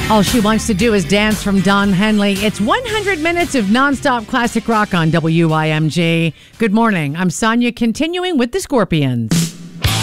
All she wants to do is dance from Don Henley. It's 100 minutes of nonstop classic rock on WIMG. Good morning. I'm Sonia, continuing with the Scorpions.